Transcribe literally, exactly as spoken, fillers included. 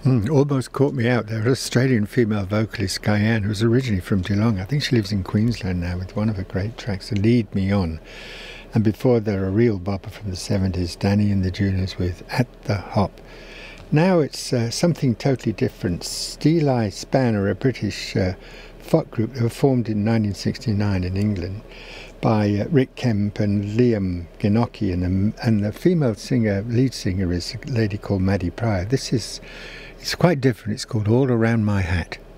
Mm, almost caught me out there. Australian female vocalist Guyane, who's originally from Geelong. I think she lives in Queensland now with one of her great tracks, Lead Me On. And before there, a real bopper from the seventies, Danny and the Juniors with At the Hop. Now it's uh, something totally different. Steeleye Span are a British uh, folk group that were formed in nineteen sixty-nine in England by uh, Rick Kemp and Liam Ginocchi, and the, and the female singer, lead singer, is a lady called Maddie Pryor. This is, it's quite different. It's called All Around My Hat.